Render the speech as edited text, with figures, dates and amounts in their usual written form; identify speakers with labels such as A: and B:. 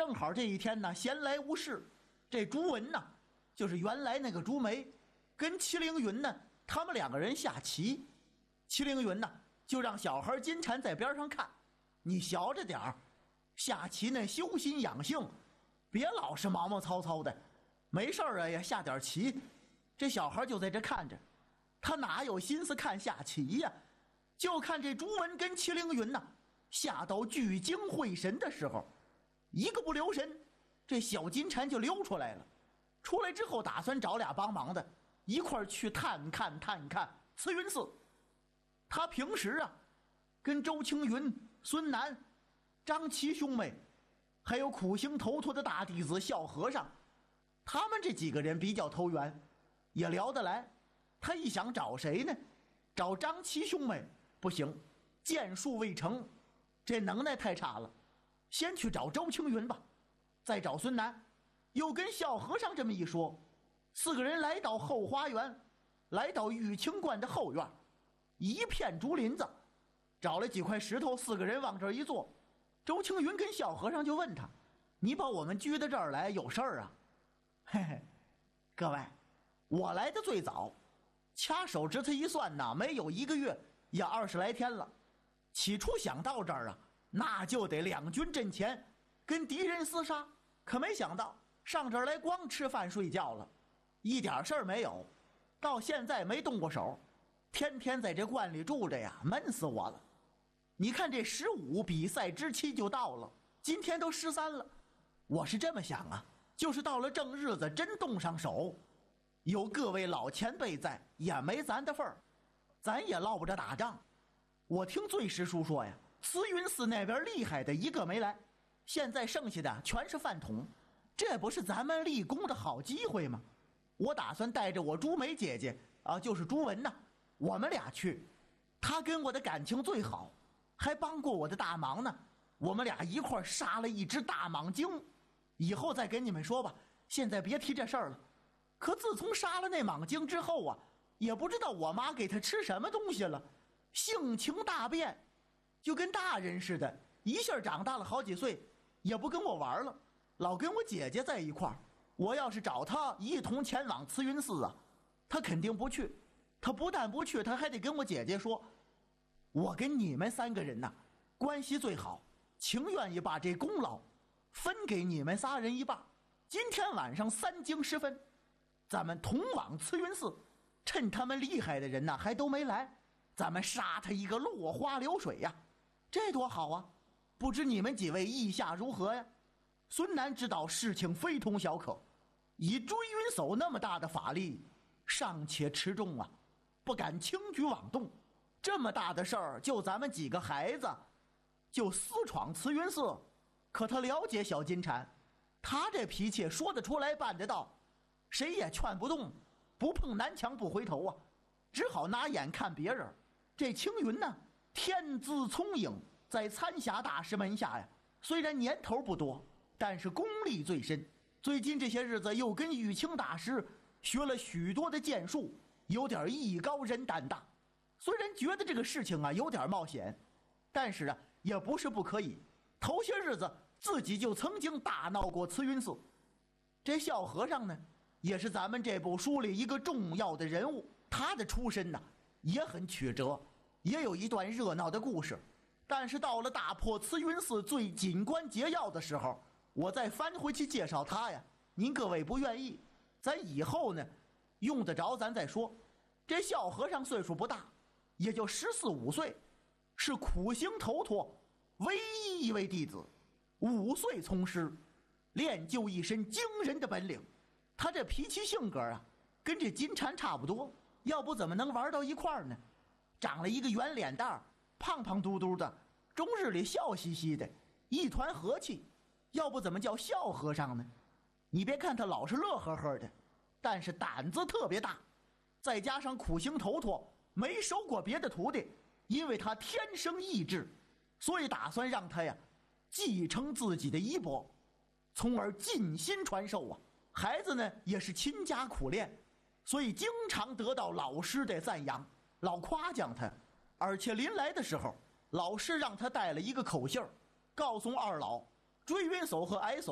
A: 正好这一天呢，闲来无事，这朱文呢，就是原来那个朱梅，跟麒麟云呢，他们两个人下棋。麒麟云呢，就让小孩金蝉在边上看，你小着点儿，下棋呢修心养性，别老是毛毛糙糙的，没事啊也下点棋。这小孩就在这看着，他哪有心思看下棋呀？就看这朱文跟麒麟云呢，下到聚精会神的时候，一个不留神，这小金蝉就溜出来了。出来之后打算找俩帮忙的一块儿去探看慈云寺。他平时啊跟周青云、孙楠、张琪兄妹还有苦行头陀的大弟子孝和尚，他们这几个人比较投缘，也聊得来。他一想找谁呢？找张琪兄妹不行，剑术未成，这能耐太差了，先去找周青云吧。再找孙楠，又跟孝和尚这么一说，四个人来到后花园，来到玉清观的后院，一片竹林子，找了几块石头，四个人往这儿一坐。周青云跟孝和尚就问他：你把我们拘到这儿来有事儿啊？嘿嘿，各位，我来的最早，掐手指头一算呐，没有1个月，也20来天了。起初想到这儿啊，那就得两军阵前跟敌人厮杀，可没想到上这儿来光吃饭睡觉了，一点事儿没有，到现在没动过手，天天在这观里住着呀，闷死我了。你看这15比赛之期就到了，今天都13了。我是这么想啊，就是到了正日子真动上手，有各位老前辈在，也没咱的份儿，咱也落不着打仗。我听醉师叔说呀，慈云寺那边厉害的一个没来，现在剩下的全是饭桶，这不是咱们立功的好机会吗？我打算带着我朱梅姐姐啊，就是朱文呐，我们俩去。她跟我的感情最好，还帮过我的大忙呢。我们俩一块儿杀了一只大蟒精，以后再跟你们说吧，现在别提这事儿了。可自从杀了那蟒精之后啊，也不知道我妈给她吃什么东西了，性情大变，就跟大人似的，一下长大了好几岁，也不跟我玩了，老跟我姐姐在一块儿。我要是找她一同前往慈云寺啊，她肯定不去。她不但不去，她还得跟我姐姐说，我跟你们3个人呐，关系最好，情愿意把这功劳分给你们3人一半。今天晚上3更时分，咱们同往慈云寺，趁他们厉害的人呢还都没来，咱们杀他一个落花流水呀，这多好啊！不知你们几位意下如何呀？孙楠知道事情非同小可，以追云叟那么大的法力，尚且持重啊，不敢轻举妄动。这么大的事儿，就咱们几个孩子就私闯慈云寺，可他了解小金蝉，他这脾气说得出来办得到，谁也劝不动，不碰南墙不回头啊，只好拿眼看别人。这青云呢，天资聪颖，在参侠大师门下呀，虽然年头不多，但是功力最深。最近这些日子又跟玉清大师学了许多的剑术，有点艺高人胆大。虽然觉得这个事情啊有点冒险，但是啊也不是不可以。头些日子自己就曾经大闹过慈云寺。这孝和尚呢，也是咱们这部书里一个重要的人物，他的出身呢也很曲折，也有一段热闹的故事。但是到了大破慈云寺最紧关节要的时候，我再翻回去介绍他呀，您各位不愿意，咱以后呢用得着咱再说。这孝和尚岁数不大，也就14、15岁，是苦行头陀唯一一位弟子，5岁从师，练就一身惊人的本领。他这脾气性格啊，跟这金蝉差不多，要不怎么能玩到一块儿呢？长了一个圆脸蛋儿，胖胖嘟嘟的，终日里笑嘻嘻的，一团和气，要不怎么叫孝和尚呢？你别看他老是乐呵呵的，但是胆子特别大，再加上苦行头陀没收过别的徒弟，因为他天生异志，所以打算让他呀继承自己的衣钵，从而尽心传授啊。孩子呢也是勤加苦练，所以经常得到老师的赞扬，老夸奖他。而且临来的时候，老师让他带了一个口信儿，告诉二老追云叟和矮叟